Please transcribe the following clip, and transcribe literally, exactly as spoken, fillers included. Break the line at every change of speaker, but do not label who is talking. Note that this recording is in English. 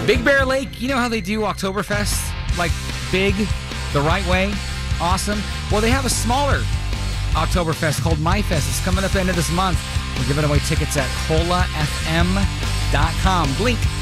Big Bear Lake, you know how they do Oktoberfest? Like big, the right way, awesome. Well, they have a smaller Oktoberfest called MyFest. It's coming up at the end of this month. We're giving away tickets at cola f m dot com. Blink